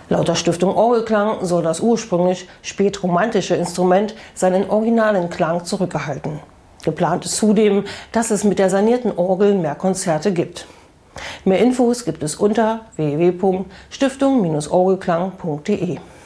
Laut der Stiftung Orgelklang soll das ursprünglich spätromantische Instrument seinen originalen Klang zurückerhalten. Geplant ist zudem, dass es mit der sanierten Orgel mehr Konzerte gibt. Mehr Infos gibt es unter www.stiftung-orgelklang.de.